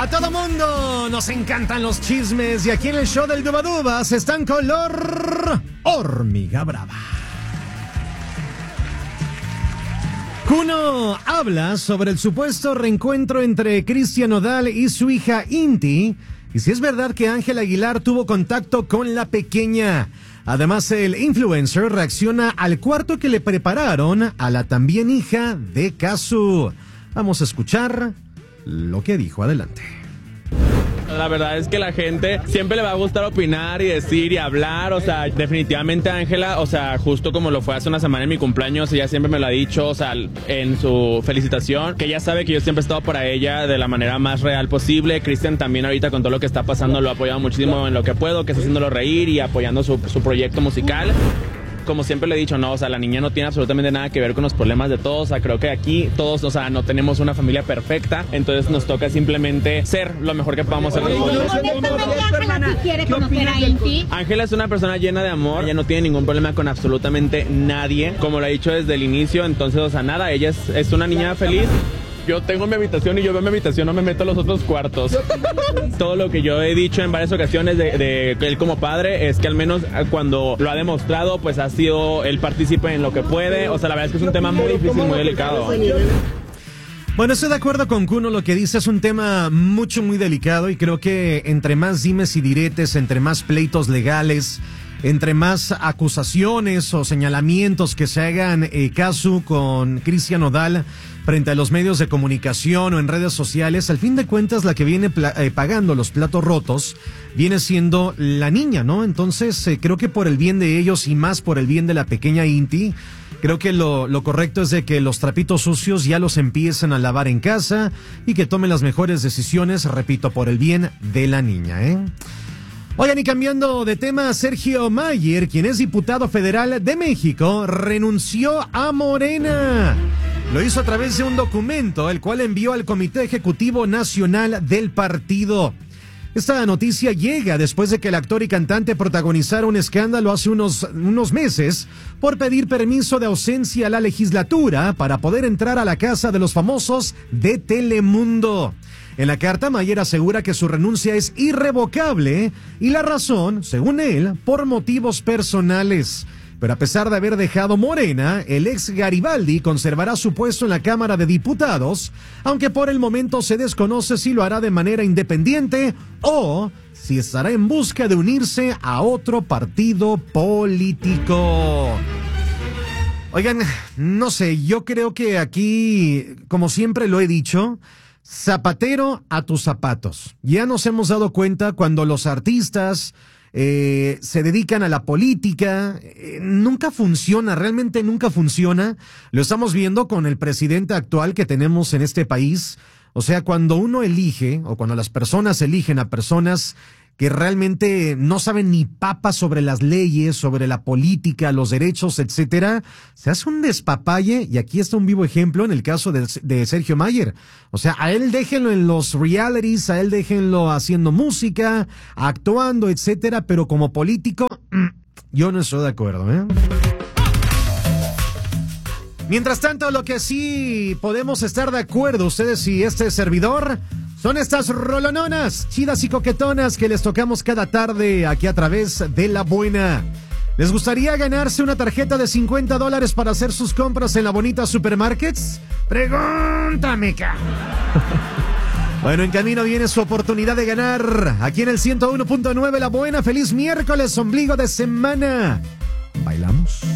A todo mundo nos encantan los chismes y aquí en el show del Dubadubas están color hormiga brava. Kuno habla sobre el supuesto reencuentro entre Cristian Nodal y su hija Inti y si es verdad que Ángel Aguilar tuvo contacto con la pequeña. Además, el influencer reacciona al cuarto que le prepararon a la también hija de Kazu. Vamos a escuchar lo que dijo. Adelante. La verdad es que la gente siempre le va a gustar opinar y decir y hablar, o sea, definitivamente Ángela, o sea, justo como lo fue hace una semana en mi cumpleaños, ella siempre me lo ha dicho, o sea, en su felicitación, que ella sabe que yo siempre he estado para ella de la manera más real posible. Cristian también ahorita con todo lo que está pasando lo ha apoyado muchísimo en lo que puedo, que está haciéndolo reír y apoyando su proyecto musical. Como siempre le he dicho, no, o sea, la niña no tiene absolutamente nada que ver con los problemas de todos, o sea, creo que aquí todos, o sea, no tenemos una familia perfecta, entonces nos toca simplemente ser lo mejor que podamos ser nosotros. Ángela sí quiere conocer a Inti. Ángela es una persona llena de amor, ella no tiene ningún problema con absolutamente nadie, como lo ha dicho desde el inicio, entonces, o sea, nada, ella es una niña feliz. Yo tengo mi habitación y yo veo mi habitación, no me meto a los otros cuartos. Todo lo que yo he dicho en varias ocasiones de él como padre es que al menos cuando lo ha demostrado, pues ha sido el partícipe en lo que puede. O sea, la verdad es que es un tema muy difícil, muy delicado. Bueno, estoy de acuerdo con Kuno, lo que dice es un tema muy delicado y creo que entre más dimes y diretes, entre más pleitos legales, entre más acusaciones o señalamientos que se hagan caso con Cristian Nodal frente a los medios de comunicación o en redes sociales, al fin de cuentas la que viene pagando los platos rotos viene siendo la niña, ¿no? Entonces creo que por el bien de ellos y más por el bien de la pequeña Inti, creo que lo correcto es de que los trapitos sucios ya los empiecen a lavar en casa y que tomen las mejores decisiones, repito, por el bien de la niña, ¿eh? Oigan, y cambiando de tema, Sergio Mayer, quien es diputado federal de México, renunció a Morena. Lo hizo a través de un documento, el cual envió al Comité Ejecutivo Nacional del partido. Esta noticia llega después de que el actor y cantante protagonizara un escándalo hace unos meses por pedir permiso de ausencia a la legislatura para poder entrar a la Casa de los Famosos de Telemundo. En la carta, Mayer asegura que su renuncia es irrevocable y la razón, según él, por motivos personales. Pero a pesar de haber dejado Morena, el ex Garibaldi conservará su puesto en la Cámara de Diputados, aunque por el momento se desconoce si lo hará de manera independiente o si estará en busca de unirse a otro partido político. Oigan, no sé, yo creo que aquí, como siempre lo he dicho, zapatero a tus zapatos. Ya nos hemos dado cuenta cuando los artistas se dedican a la política, nunca funciona, realmente nunca funciona. Lo estamos viendo con el presidente actual que tenemos en este país. O sea, cuando uno elige o cuando las personas eligen a personas que realmente no saben ni papa sobre las leyes, sobre la política, los derechos, etcétera, se hace un despapalle y aquí está un vivo ejemplo en el caso de Sergio Mayer. O sea, a él déjenlo en los realities, a él déjenlo haciendo música, actuando, etcétera, pero como político, yo no estoy de acuerdo, ¿eh? Mientras tanto, lo que sí podemos estar de acuerdo, ustedes y este servidor, son estas rolononas, chidas y coquetonas que les tocamos cada tarde aquí a través de La Buena. ¿Les gustaría ganarse una tarjeta de $50 para hacer sus compras en la bonita Supermarkets? Pregúntame, Bueno, en camino viene su oportunidad de ganar. Aquí en el 101.9 La Buena. Feliz miércoles, ombligo de semana. ¿Bailamos?